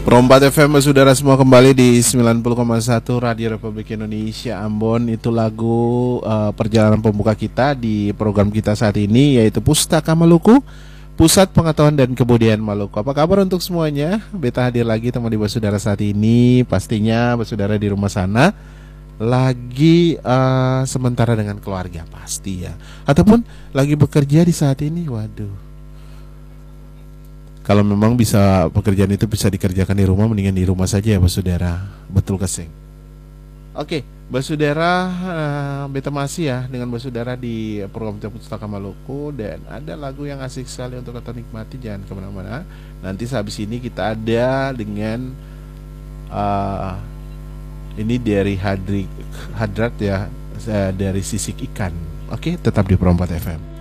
Perompat FM, saudara semua, kembali di 90,1 Radio Republik Indonesia Ambon. Itu lagu perjalanan pembuka kita di program kita saat ini, yaitu Pustaka Maluku, Pusat Pengetahuan dan Kebudayaan Maluku. Apa kabar untuk semuanya? Beta hadir lagi teman di saudara saat ini. Pastinya saudara di rumah sana lagi sementara dengan keluarga pasti ya, ataupun lagi bekerja di saat ini. Waduh, kalau memang bisa pekerjaan itu bisa dikerjakan di rumah, mendingan di rumah saja ya saudara. Betul kesing. Oke, saudara, beta masih ya dengan saudara di program Pustaka Maluku, dan ada lagu yang asik sekali untuk kita nikmati. Jangan kemana-mana. Nanti sehabis ini kita ada dengan ini dari Hadrat ya, dari Sisik Ikan. Oke, tetap di Perompat FM.